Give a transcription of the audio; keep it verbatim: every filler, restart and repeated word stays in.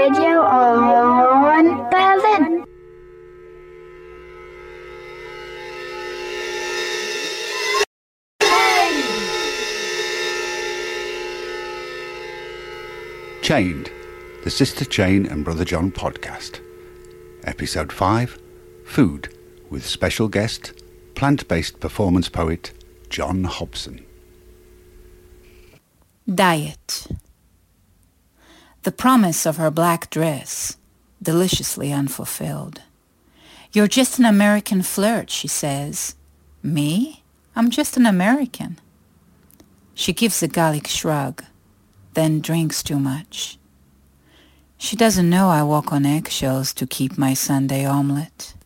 Radio on Berlin. Chained, the Sister Jane and Brother John podcast. Episode five, Food, with special guest, plant-based performance poet, John Hobson. Diet. The promise of her black dress, deliciously unfulfilled. You're just an American flirt, she says. Me? I'm just an American. She gives a Gallic shrug, then drinks too much. She doesn't know I walk on eggshells to keep my Sunday omelette.